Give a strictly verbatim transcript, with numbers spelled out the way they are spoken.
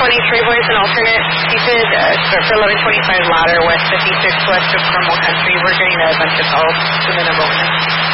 twenty-three voice and alternate seated uh, for eleven twenty-five ladder west fifty-six west of Carmel Country. We're getting a bunch of calls to the number one.